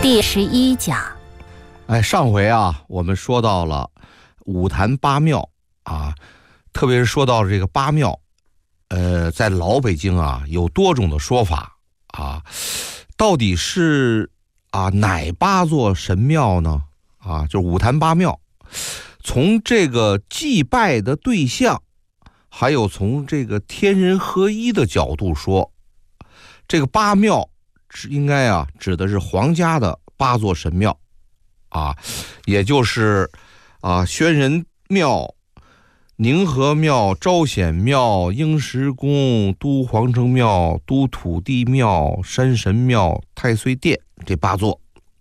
第11讲。 上回啊，我们说到了五坛八庙啊，特别是说到这个八庙，在老北京啊有多种的说法啊，到底是哪八座神庙呢？就是五坛八庙，从这个祭拜的对象，还有从这个天人合一的角度说，这个八庙应该指的是皇家的八座神庙也就是宣仁庙、宁和庙、招显庙、应石宫、都皇城庙、都土地庙、山神庙、太岁殿这八座。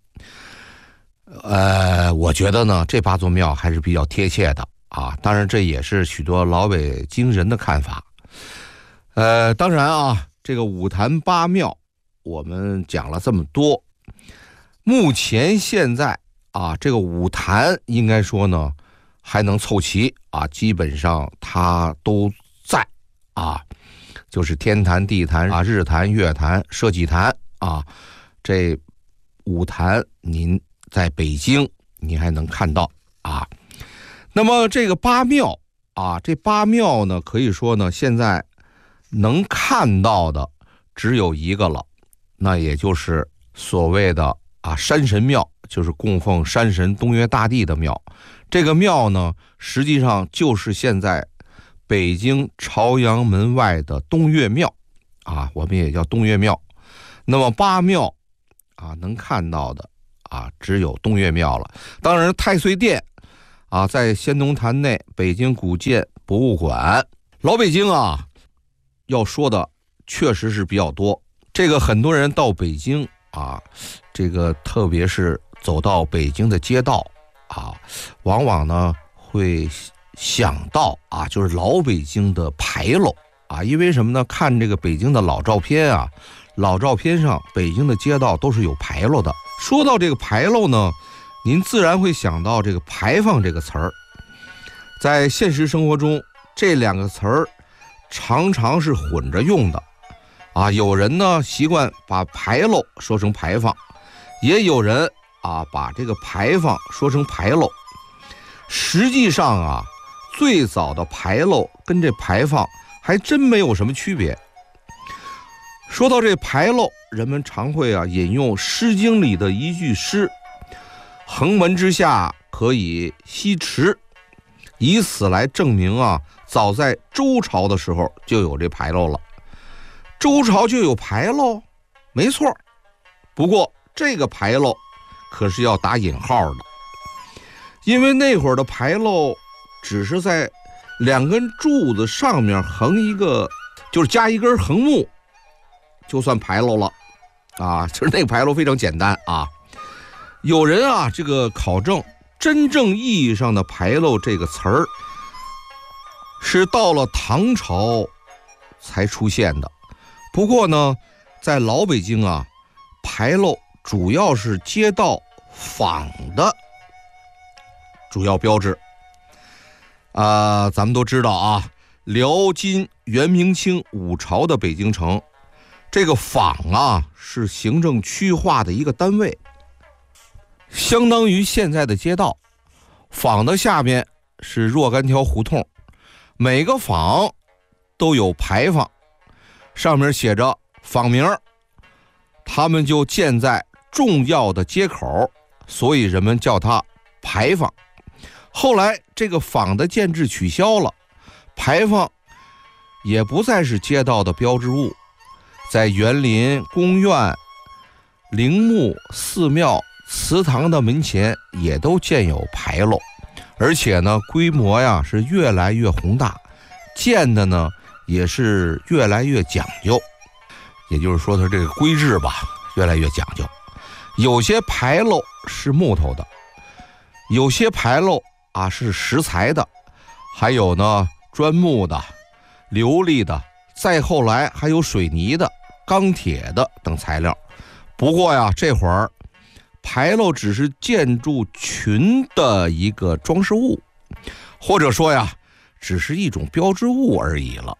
我觉得呢，这八座庙还是比较贴切的当然这也是许多老北京人的看法。当然这个五坛八庙我们讲了这么多，目前现在这个五坛应该说呢还能凑齐基本上它都在就是天坛、地坛日坛、月坛、社稷坛这五坛您在北京你还能看到那么这个八庙这八庙呢，可以说呢现在能看到的只有一个了，那也就是所谓的山神庙，就是供奉山神东岳大帝的庙。这个庙呢实际上就是现在北京朝阳门外的东岳庙我们也叫东岳庙。那么八庙能看到的只有东岳庙了。当然太岁殿在先农坛内北京古建博物馆。老北京要说的确实是比较多。这个很多人到北京这个特别是走到北京的街道往往呢会想到就是老北京的牌楼因为什么呢？看这个北京的老照片老照片上北京的街道都是有牌楼的。说到这个牌楼呢，您自然会想到这个牌坊这个词儿。在现实生活中，这两个词儿常常是混着用的有人呢习惯把牌楼说成牌坊，也有人把这个牌坊说成牌楼。实际上最早的牌楼跟这牌坊还真没有什么区别。说到这牌楼，人们常会引用《诗经》里的一句诗：横门之下可以吸池，以此来证明早在周朝的时候就有这牌楼了。周朝就有牌楼，没错。不过这个牌楼可是要打引号的，因为那会儿的牌楼只是在两根柱子上面横一个，就是加一根横木，就算牌楼了就是那个牌楼非常简单有人这个考证，真正意义上的牌楼这个词儿是到了唐朝才出现的。不过呢，在老北京牌楼主要是街道坊的主要标志咱们都知道辽金元明清五朝的北京城，这个坊是行政区划的一个单位，相当于现在的街道。坊的下面是若干条胡同，每个坊都有牌坊，上面写着坊名，他们就建在重要的街口，所以人们叫它牌坊。后来这个坊的建制取消了，牌坊也不再是街道的标志物，在园林、公园、陵墓、寺庙、祠堂的门前也都建有牌楼，而且呢规模是越来越宏大，建的呢也是越来越讲究。也就是说它这个规制越来越讲究。有些牌楼是木头的，有些牌楼是石材的，还有呢砖木的、琉璃的，再后来还有水泥的、钢铁的等材料。不过这会儿牌楼只是建筑群的一个装饰物，或者说只是一种标志物而已了。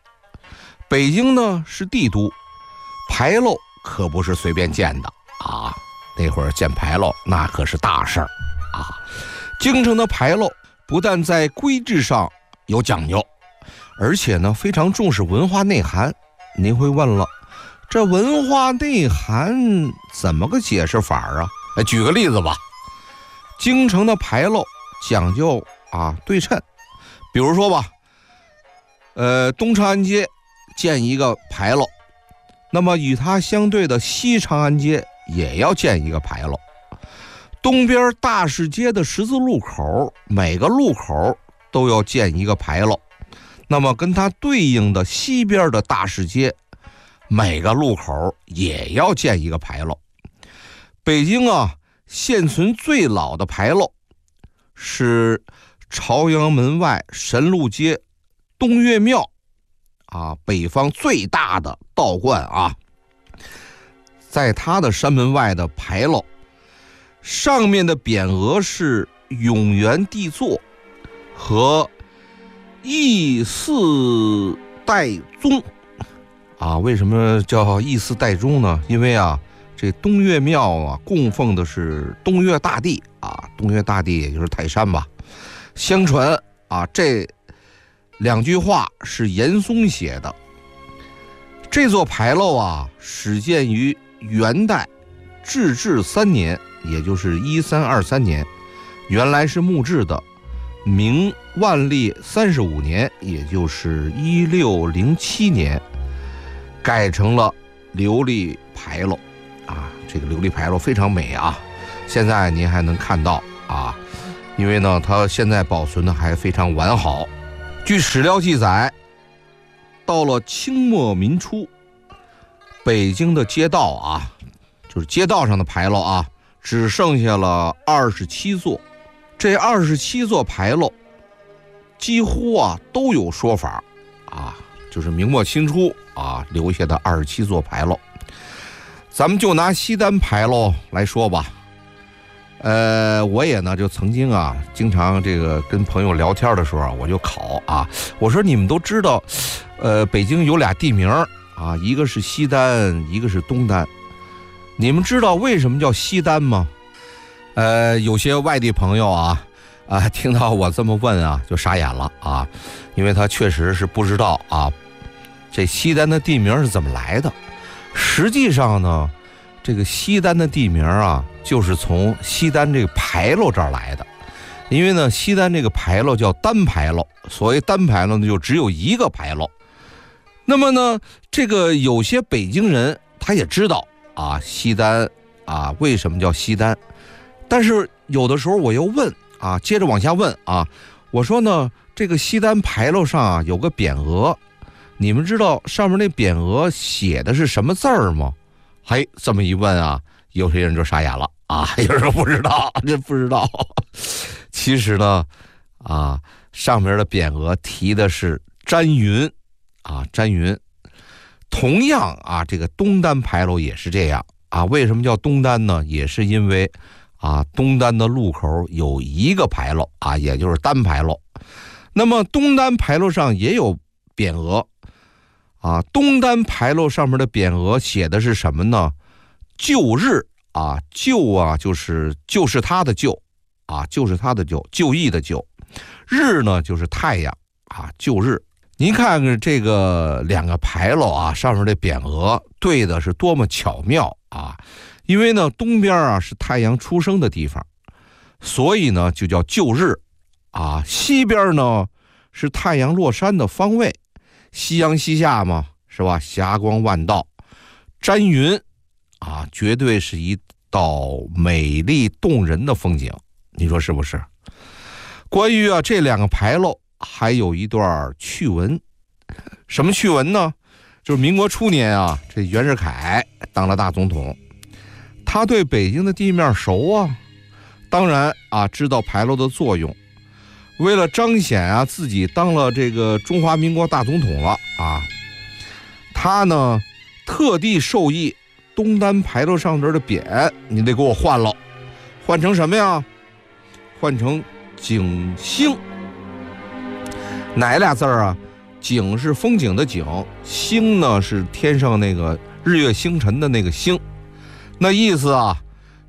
北京呢是帝都，牌楼可不是随便建的那那会儿建牌楼那可是大事儿啊。京城的牌楼不但在规制上有讲究，而且呢非常重视文化内涵。您会问了，这文化内涵怎么个解释法啊？举个例子吧，京城的牌楼讲究对称，比如说吧，东长安街建一个牌楼，那么与它相对的西长安街也要建一个牌楼。东边大市街的十字路口，每个路口都要建一个牌楼，那么跟它对应的西边的大市街，每个路口也要建一个牌楼。北京现存最老的牌楼是朝阳门外神路街东岳庙北方最大的道观在它的山门外的牌楼上面的匾额是永元帝座和义祀代宗为什么叫义祀代宗呢？因为这东岳庙供奉的是东岳大帝东岳大帝也就是泰山吧。相传这2句话是严嵩写的。这座牌楼始建于元代至治3年，也就是1323年，原来是木质的。明万历35年，也就是1607年，改成了琉璃牌楼这个琉璃牌楼非常美现在您还能看到因为呢它现在保存的还非常完好。据史料记载，到了清末民初，北京的街道就是街道上的牌楼只剩下了27座。这27座牌楼几乎都有说法就是明末清初留下的27座牌楼。咱们就拿西单牌楼来说吧。我也呢就曾经经常这个跟朋友聊天的时候我就考我说你们都知道北京有俩地名一个是西单，一个是东单，你们知道为什么叫西单吗？有些外地朋友听到我这么问就傻眼了因为他确实是不知道这西单的地名是怎么来的。实际上呢，这个西单的地名就是从西单这个牌楼这儿来的。因为呢西单这个牌楼叫单牌楼，所谓单牌楼呢就只有一个牌楼。那么呢这个有些北京人他也知道西单为什么叫西单，但是有的时候我又问接着往下问我说呢这个西单牌楼上有个匾额，你们知道上面那匾额写的是什么字儿吗？这么一问有些人就傻眼了有人说不知道，这不知道。其实呢上面的匾额提的是詹云詹云。同样这个东单牌楼也是这样为什么叫东单呢？也是因为东单的路口有一个牌楼也就是单牌楼。那么东单牌楼上也有匾额东单牌楼上面的匾额写的是什么呢？旧日旧就是他的旧就是他的旧，旧义的旧。日呢就是太阳旧日。您看看这个2个牌楼上面的匾额对的是多么巧妙因为呢东边是太阳出生的地方，所以呢就叫旧日西边呢是太阳落山的方位，夕阳西下嘛，是吧？霞光万道，詹云绝对是一道美丽动人的风景，你说是不是？关于这2个牌楼还有一段趣闻。什么趣闻呢？就是民国初年这袁世凯当了大总统，他对北京的地面熟当然知道牌楼的作用。为了彰显自己当了这个中华民国大总统了他呢特地授意东单牌楼上边的匾你得给我换了，换成什么呀？换成景星。哪俩字儿景是风景的景，星呢是天上那个日月星辰的那个星。那意思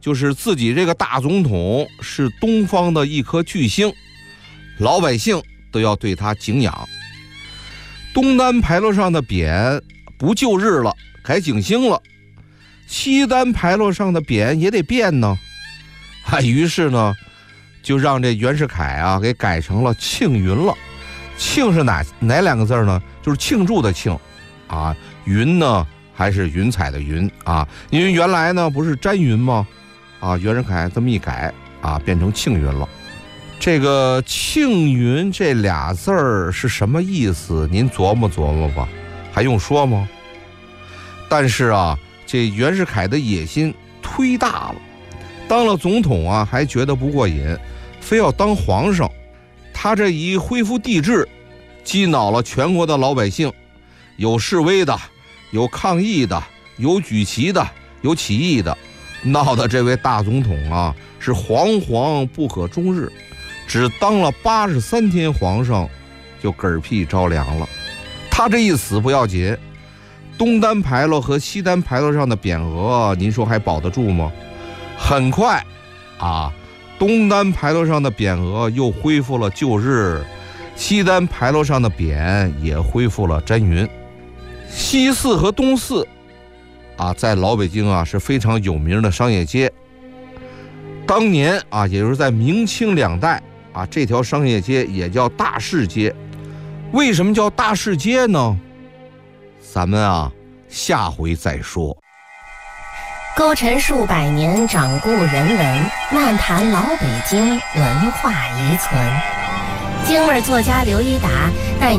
就是自己这个大总统是东方的一颗巨星，老百姓都要对他敬仰。东单牌楼上的匾不就日了，改景星了，西单牌楼上的匾也得变呢。于是呢，就让这袁世凯啊给改成了庆云了。庆是哪两个字呢？就是庆祝的庆啊，云呢还是云彩的云啊？因为原来呢不是詹云吗？啊，袁世凯这么一改啊，变成庆云了。这个庆云这俩字儿是什么意思？您琢磨琢磨吧，还用说吗？但是啊，这袁世凯的野心忒大了，当了总统啊还觉得不过瘾，非要当皇上。他这一恢复帝制，激恼了全国的老百姓，有示威的，有抗议的，有举旗的，有起义的，闹得这位大总统啊是惶惶不可终日。只当了83天皇上，就嗝屁着凉了。他这一死不要紧，东单牌楼和西单牌楼上的匾额，您说还保得住吗？很快啊，东单牌楼上的匾额又恢复了旧日，西单牌楼上的匾也恢复了詹云。西四和东四啊，在老北京啊是非常有名的商业街。当年啊，也就是在明清两代啊，这条商业街也叫大市街。为什么叫大市街呢？咱们啊下回再说。 勾陈数百年掌故人文，漫谈老北京文化遗存。京味作家刘一达带